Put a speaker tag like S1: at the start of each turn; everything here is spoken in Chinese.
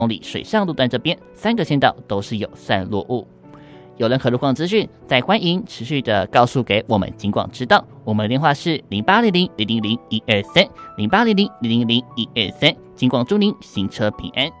S1: 公里水上路段这边3个县道都是有散落物。有任何路况资讯，再欢迎持续的告诉给我们警广知道。我们的电话是0800-000-123，0800-000-123。警广祝您行车平安。